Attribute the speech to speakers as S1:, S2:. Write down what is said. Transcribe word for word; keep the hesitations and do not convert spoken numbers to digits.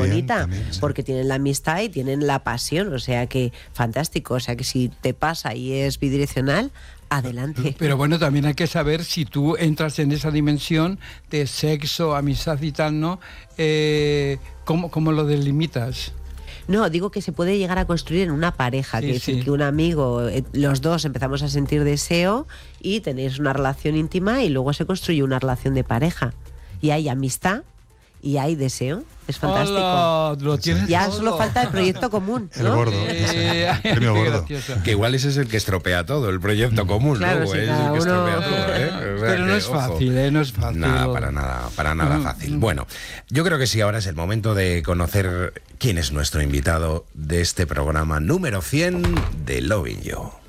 S1: también,
S2: bonita,
S1: también, sí.
S2: porque tienen la amistad y tienen la pasión, o sea que fantástico, o sea que si te pasa y es bidireccional, adelante.
S3: Pero bueno, también hay que saber si tú entras en esa dimensión de sexo, amistad y tal, ¿no? Eh, ¿cómo, ¿Cómo lo delimitas?
S2: No, digo que se puede llegar a construir en una pareja,
S3: Sí,
S2: que es decir,
S3: sí.
S2: que un amigo, eh, los dos empezamos a sentir deseo y tenéis una relación íntima y luego se construye una relación de pareja. Y hay amistad y hay deseo. Es fantástico.
S3: ¡Hola! Lo tienes
S2: Ya
S3: todo.
S2: solo falta el proyecto común,
S1: El
S2: ¿no?
S1: gordo.
S3: Eh,
S1: Premio
S3: qué
S1: gordo.
S3: gracioso.
S4: Que igual ese es el que estropea todo, el proyecto común,
S2: Claro,
S4: luego
S2: sí,
S4: es
S2: cada
S4: el que
S2: uno-
S4: estropea todo, ¿eh? O sea
S3: Pero no
S4: que,
S3: es
S4: ojo.
S3: fácil, ¿eh? No es fácil.
S4: Nada, para nada, para nada
S3: Mm,
S4: fácil.
S3: mm.
S4: Bueno, yo creo que sí, ahora es el momento de conocer quién es nuestro invitado de este programa número cien de Loving You.